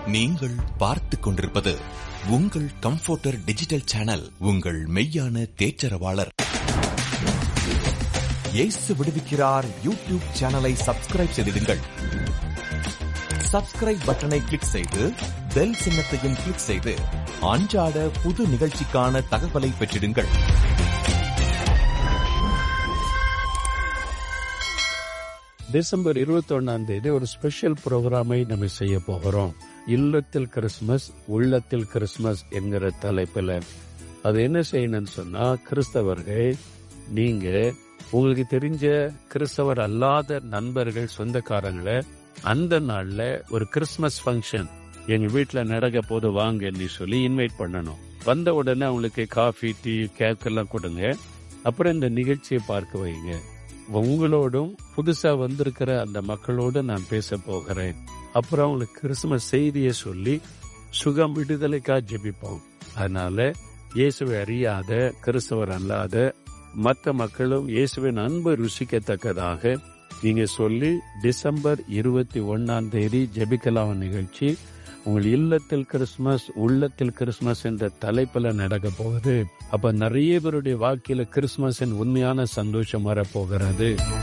நீங்கள் பார்த்துக் கொண்டிருப்பது உங்கள் கம்ஃபோர்டர் டிஜிட்டல் சேனல். உங்கள் மெய்யான தேற்றரவாளர் இயேசு விடுவிக்கிறார் யூடியூப் சேனலை சப்ஸ்கிரைப் செய்திடுங்கள். சப்ஸ்கிரைப் பட்டனை கிளிக் செய்து பெல் சின்னத்தையும் கிளிக் செய்து அன்றாட புது நிகழ்ச்சிக்கான தகவலை பெற்றிடுங்கள். டிசம்பர் 21 ஒரு ஸ்பெஷல் ப்ரோக்ராமை நம்ம செய்ய போகிறோம். இல்லத்தில் கிறிஸ்துமஸ், உள்ளத்தில் கிறிஸ்துமஸ் என்கிற தலைப்புல. அது என்ன செய்யணும்னு சொன்னா, கிறிஸ்தவர்கள் நீங்க உங்களுக்கு தெரிஞ்ச கிறிஸ்தவர் அல்லாத நண்பர்கள், சொந்தக்காரங்களை அந்த நாள்ல ஒரு கிறிஸ்துமஸ் ஃபங்க்ஷன் எங்க வீட்டுல நடக்க போது வாங்கன்னு சொல்லி இன்வைட் பண்ணணும். வந்த உடனே அவங்களுக்கு காஃபி, டீ, கேக் எல்லாம் கொடுங்க. அப்புறம் இந்த நிகழ்ச்சியை பார்க்க வைங்க. உங்களோடும் புதுசா வந்திருக்கிற அந்த மக்களோடு நான் பேச போகிறேன். அப்புறம் அவங்களுக்கு கிறிஸ்துமஸ் செய்தியை சொல்லி சுகம் விடுதலைக்காக ஜெபிப்போம். அதனால இயேசுவை அறியாத, கிறிஸ்தவர் அல்லாத மற்ற மக்களும் இயேசுவின் அன்பு ருசிக்கத்தக்கதாக நீங்க சொல்லி டிசம்பர் 21 ஜெபிக்கலாம் நிகழ்ச்சி. உங்கள் இல்லத்தில் கிறிஸ்துமஸ், உள்ளத்தில் கிறிஸ்துமஸ் என்ற தலைப்புல நடக்க போகுது. அப்ப நிறைய பேருடைய வாழ்க்கையில கிறிஸ்துமஸின் உண்மையான சந்தோஷம் வரப்போகிறது.